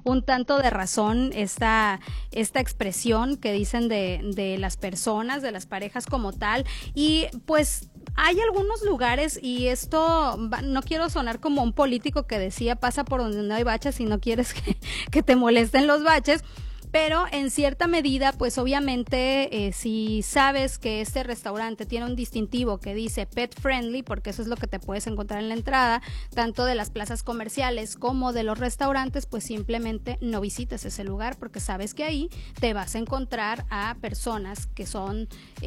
un tanto de razón esta expresión que dicen de las personas, de las parejas como tal, y pues hay algunos lugares, y esto no quiero sonar como un político que decía pasa por donde no hay baches si no quieres que te molesten los baches, pero en cierta medida, pues obviamente si sabes que este restaurante tiene un distintivo que dice pet friendly, porque eso es lo que te puedes encontrar en la entrada, tanto de las plazas comerciales como de los restaurantes, pues simplemente no visites ese lugar, porque sabes que ahí te vas a encontrar a personas que son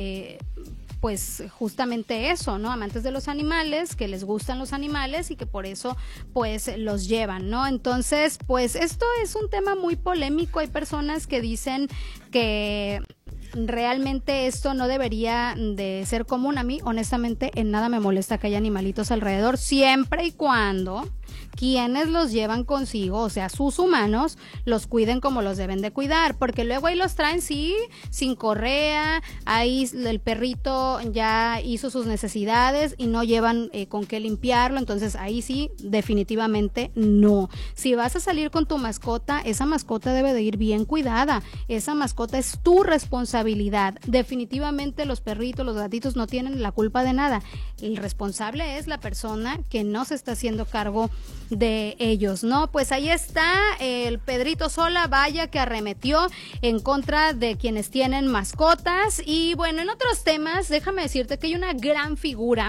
pues justamente eso, ¿no? Amantes de los animales, que les gustan los animales y que por eso pues los llevan, ¿no? Entonces, pues esto es un tema muy polémico. Hay personas que dicen que realmente esto no debería de ser común. A mí, honestamente, en nada me molesta que haya animalitos alrededor, siempre y cuando quienes los llevan consigo, o sea, sus humanos, los cuiden como los deben de cuidar, porque luego ahí los traen, sí, sin correa, ahí el perrito ya hizo sus necesidades y no llevan con qué limpiarlo, entonces ahí sí, definitivamente no. Si vas a salir con tu mascota, esa mascota debe de ir bien cuidada, esa mascota es tu responsabilidad. Definitivamente los perritos, los gatitos no tienen la culpa de nada, el responsable es la persona que no se está haciendo cargo de ellos, ¿no? Pues ahí está el Pedrito Sola, vaya que arremetió en contra de quienes tienen mascotas. Y bueno, en otros temas, déjame decirte que hay una gran figura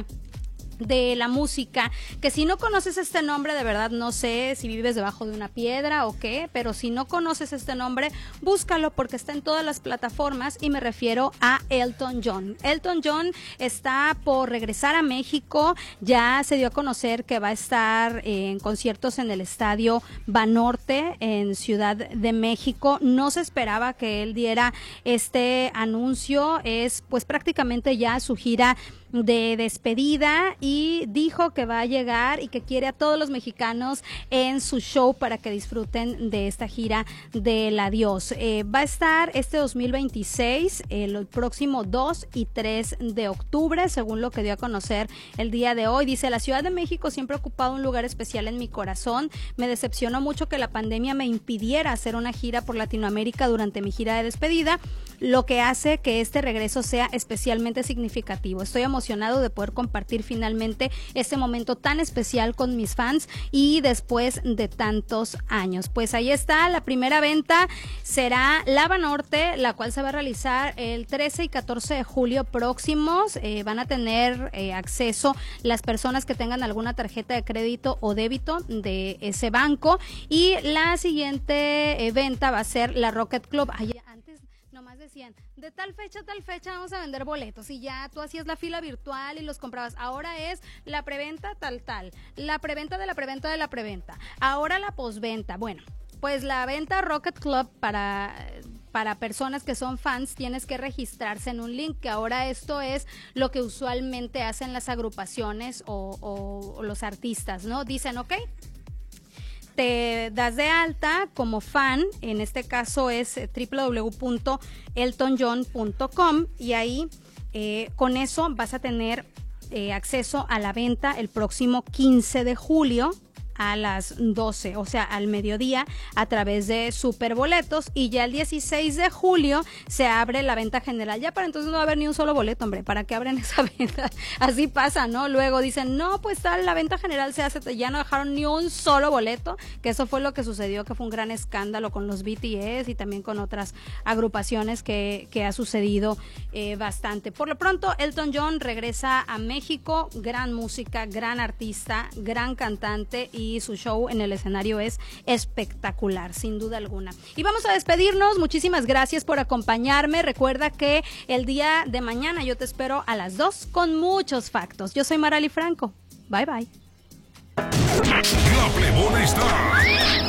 de la música, que si no conoces este nombre, de verdad no sé si vives debajo de una piedra o qué, pero si no conoces este nombre, búscalo porque está en todas las plataformas y me refiero a Elton John. Elton John está por regresar a México, ya se dio a conocer que va a estar en conciertos en el Estadio Banorte en Ciudad de México. No se esperaba que él diera este anuncio, es pues prácticamente ya su gira de despedida, y dijo que va a llegar y que quiere a todos los mexicanos en su show para que disfruten de esta gira del adiós. Va a estar este 2026, el próximo 2 y 3 de octubre, según lo que dio a conocer el día de hoy. Dice: la Ciudad de México siempre ha ocupado un lugar especial en mi corazón. Me decepcionó mucho que la pandemia me impidiera hacer una gira por Latinoamérica durante mi gira de despedida, lo que hace que este regreso sea especialmente significativo. Estoy emocionado de poder compartir finalmente este momento tan especial con mis fans y después de tantos años. Pues ahí está, la primera venta será la Banorte, la cual se va a realizar el 13 y 14 de julio próximos. Van a tener acceso las personas que tengan alguna tarjeta de crédito o débito de ese banco, y la siguiente venta va a ser la Rocket Club. Antes nomás decían, de tal fecha a tal fecha vamos a vender boletos, y ya tú hacías la fila virtual y los comprabas. Ahora es la preventa tal, la preventa de la preventa de la preventa, ahora la posventa. Bueno, pues la venta Rocket Club para personas que son fans, tienes que registrarse en un link, que ahora esto es lo que usualmente hacen las agrupaciones o los artistas, ¿no? Dicen, ok, te das de alta como fan, en este caso es www.eltonjohn.com, y ahí con eso vas a tener acceso a la venta el próximo 15 de julio a las 12, o sea, al mediodía, a través de Superboletos, y ya el 16 de julio se abre la venta general. Ya para entonces no va a haber ni un solo boleto, hombre, ¿para qué abren esa venta? Así pasa, ¿no? Luego dicen, no, pues tal, la venta general se hace, ya no dejaron ni un solo boleto, que eso fue lo que sucedió, que fue un gran escándalo con los BTS y también con otras agrupaciones que ha sucedido bastante. Por lo pronto, Elton John regresa a México, gran música, gran artista, gran cantante, y su show en el escenario es espectacular, sin duda alguna. Y vamos a despedirnos. Muchísimas gracias por acompañarme. Recuerda que el día de mañana yo te espero a las 2 con muchos factos. Yo soy Marali Franco. Bye bye. La Plebona está